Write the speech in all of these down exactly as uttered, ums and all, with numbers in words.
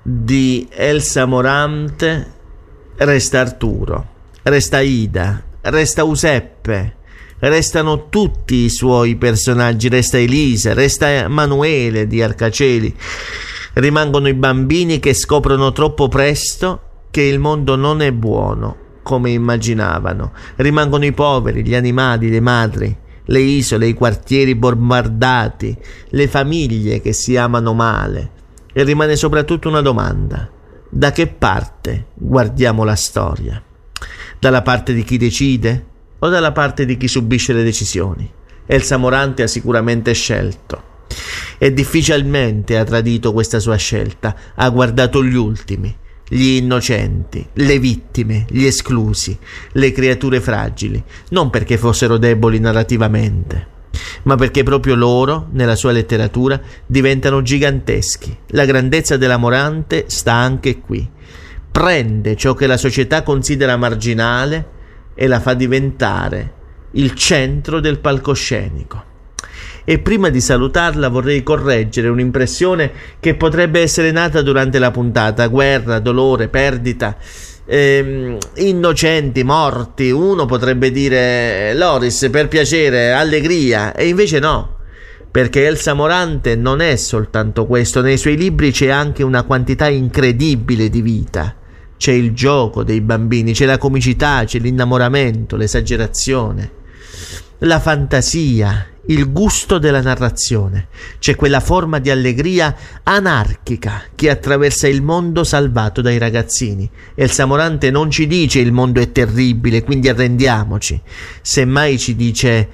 di Elsa Morante resta Arturo, resta Ida, resta Giuseppe, restano tutti i suoi personaggi, resta Elisa, resta Emanuele di Arcaceli, rimangono i bambini che scoprono troppo presto che il mondo non è buono come immaginavano, rimangono i poveri, gli animali, le madri, le isole, i quartieri bombardati, le famiglie che si amano male, e rimane soprattutto una domanda: da che parte guardiamo la storia? Dalla parte di chi decide o dalla parte di chi subisce le decisioni? Elsa Morante ha sicuramente scelto e difficilmente ha tradito questa sua scelta. Ha guardato gli ultimi, gli innocenti, le vittime, gli esclusi, le creature fragili, non perché fossero deboli narrativamente, ma perché proprio loro, nella sua letteratura, diventano giganteschi. La grandezza della Morante sta anche qui. Prende ciò che la società considera marginale e la fa diventare il centro del palcoscenico. E prima di salutarla vorrei correggere un'impressione che potrebbe essere nata durante la puntata: guerra, dolore, perdita, ehm, innocenti, morti. Uno potrebbe dire: Loris, per piacere, allegria, e invece no, perché Elsa Morante non è soltanto questo. Nei suoi libri c'è anche una quantità incredibile di vita. C'è il gioco dei bambini, c'è la comicità, c'è l'innamoramento, l'esagerazione, la fantasia, il gusto della narrazione. C'è quella forma di allegria anarchica che attraversa il mondo salvato dai ragazzini. Elsa Morante non ci dice il mondo è terribile, quindi arrendiamoci. Semmai ci dice: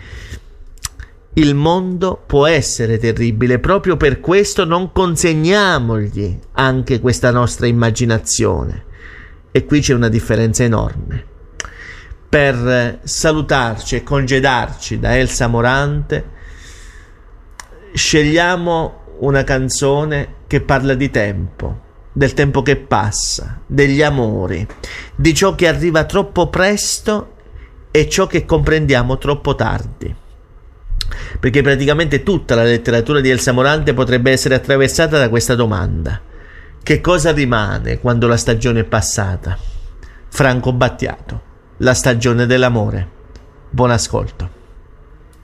il mondo può essere terribile, proprio per questo non consegniamogli anche questa nostra immaginazione. E qui c'è una differenza enorme. Per salutarci e congedarci da Elsa Morante scegliamo una canzone che parla di tempo, del tempo che passa, degli amori, di ciò che arriva troppo presto e ciò che comprendiamo troppo tardi. Perché praticamente tutta la letteratura di Elsa Morante potrebbe essere attraversata da questa domanda: che cosa rimane quando la stagione è passata? Franco Battiato, La stagione dell'amore. Buon ascolto.